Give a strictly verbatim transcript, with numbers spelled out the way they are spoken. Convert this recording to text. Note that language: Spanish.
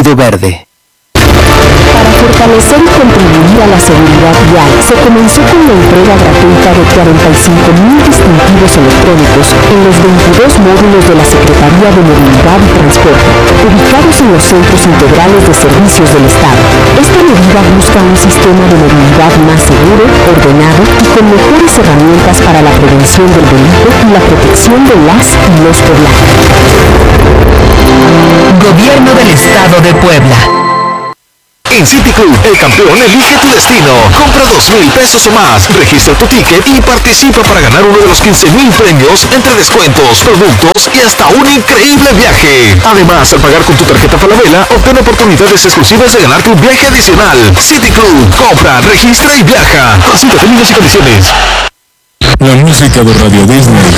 Partido Verde. Para fortalecer y contribuir a la seguridad vial, se comenzó con la entrega gratuita de cuarenta y cinco mil distintivos electrónicos en los veintidós módulos de la Secretaría de Movilidad y Transporte, ubicados en los centros integrales de servicios del Estado. Esta medida busca un sistema de movilidad más seguro, ordenado y con mejores herramientas para la prevención del delito y la protección de las y los poblados. Gobierno del Estado de Puebla. En City Club, el campeón elige tu destino. Compra dos mil pesos o más, registra tu ticket y participa para ganar uno de los quince mil premios entre descuentos, productos y hasta un increíble viaje. Además, al pagar con tu tarjeta Falabella, obtén oportunidades exclusivas de ganar tu viaje adicional. City Club, compra, registra y viaja. Consulta términos y condiciones. La música de Radio Disney